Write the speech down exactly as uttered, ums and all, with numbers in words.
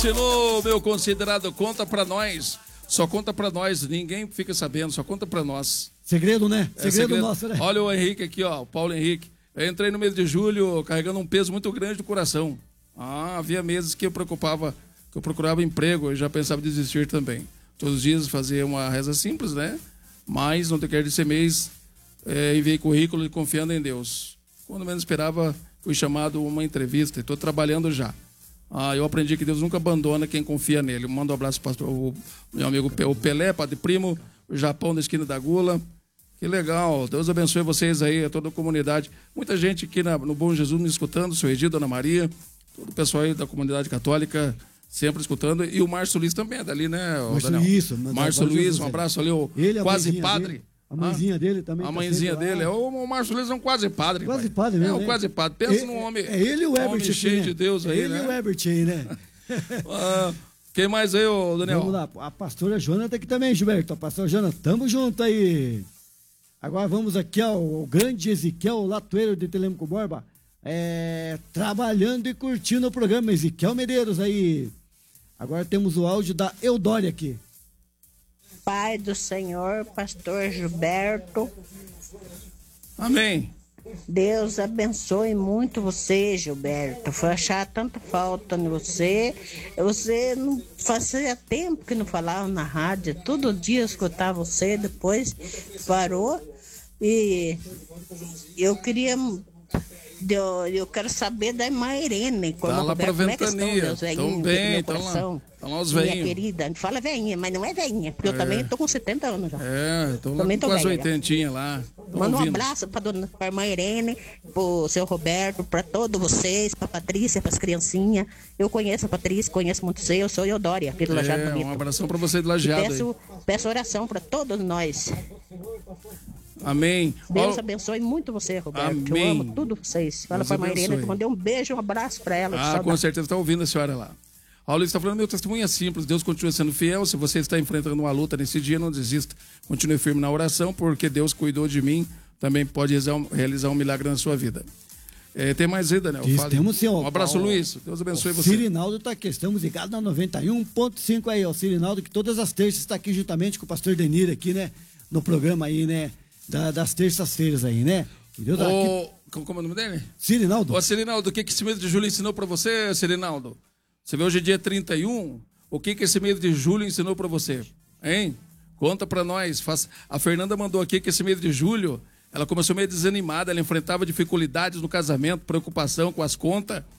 Alô, meu considerado, conta pra nós. Só conta pra nós, ninguém fica sabendo, só conta pra nós. Segredo, né? Segredo, é segredo nosso, né? Olha o Henrique aqui, ó, o Paulo Henrique. Eu entrei no mês de julho carregando um peso muito grande do coração. Ah, havia meses que eu preocupava, que eu procurava emprego, eu já pensava em desistir também. Todos os dias fazia uma reza simples, né? Mas no decorrer desse mês, é, enviei currículo confiando em Deus. Quando menos esperava, fui chamado a uma entrevista e estou trabalhando já. Ah, eu aprendi que Deus nunca abandona quem confia nele. Manda um abraço para o meu amigo o Pelé, Padre Primo, o Japão da esquina da Gula. Que legal, Deus abençoe vocês aí, a toda a comunidade. Muita gente aqui na, no Bom Jesus me escutando, seu Egito, Dona Maria, todo o pessoal aí da comunidade católica sempre escutando. E o Márcio Luiz também é dali, né, Márcio Luiz, Márcio, Márcio Luiz, um abraço ali, o ele, quase padre. Dele. A mãezinha ah, dele também. A tá mãezinha dele. É, o, o Márcio Luiz é um quase padre. Quase pai. padre mesmo. É um né? quase padre. Pensa é, num homem. É ele e o Ebert. Um cheio né? de Deus aí, é ele né? e o Ebert aí, né? ah, quem mais aí, ô, Daniel? Vamos lá. A pastora Jona tá aqui também, Gilberto. A pastora Jona, tamo junto aí. Agora vamos aqui ao grande Ezequiel Latoeiro de Telêmaco Borba. É, trabalhando e curtindo o programa. Ezequiel Medeiros aí. Agora temos o áudio da Eudória aqui. Pai do Senhor, pastor Gilberto. Amém. Deus abençoe muito você, Gilberto. Foi achar tanta falta em você. Você não fazia tempo que não falava na rádio. Todo dia eu escutava você, depois parou. E eu queria... Eu, eu quero saber da irmã Irene. Tá lá pra como é que estão Ventania. meus velhinhos Tão bem, meu estão coração? lá. Estão lá os Minha velhinhos. querida, a gente fala velhinha, mas não é velhinha, porque É. eu também tô com setenta anos já. É, estão lá Também com tô quase velha, oitentinha lá. Tão Manda um ouvindo. abraço pra, dona, pra irmã Irene, pro seu Roberto, pra todos vocês, pra Patrícia, pras criancinhas. Eu conheço a Patrícia, conheço muito você, eu sou Eudória, aqui do Lajeado É, Bonito. um abração pra você do E Lajeado. peço, peço oração pra todos nós. Amém. Deus Ó, abençoe muito você, Roberto. Amém. Eu amo tudo vocês. Fala Deus pra irmã Irene abençoe. que mandei um beijo, um abraço pra ela. Ah, com certeza está ouvindo a senhora lá. A Luiz está falando, meu testemunho é simples, Deus continua sendo fiel, se você está enfrentando uma luta nesse dia, não desista, continue firme na oração, porque Deus cuidou de mim, também pode realizar um, realizar um milagre na sua vida. É, tem mais aí, Daniel? Diz, Fale. temos sim, ó. Um abraço, Ó, Luiz, Deus abençoe o você. Cirinaldo tá aqui, estamos ligados na noventa e um ponto cinco aí, ó, Cirinaldo, que todas as terças está aqui juntamente com o pastor Denir aqui, né, no programa aí, né, da, das terças-feiras aí, né. Que Deus tá aqui. Ô, como é o nome dele? Cirinaldo. Ô, Cirinaldo, o que que esse mês de julho ensinou pra você, Cirinaldo? Você vê hoje é dia trinta e um, o que que esse mês de julho ensinou pra você? Hein? Conta pra nós. Faz... A Fernanda mandou aqui que esse mês de julho, ela começou meio desanimada, ela enfrentava dificuldades no casamento, preocupação com as contas,